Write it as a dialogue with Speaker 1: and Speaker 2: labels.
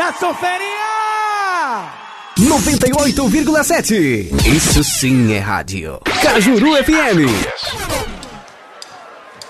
Speaker 1: Safoferinha!
Speaker 2: 98,7. Isso sim é rádio. Cajuru FM.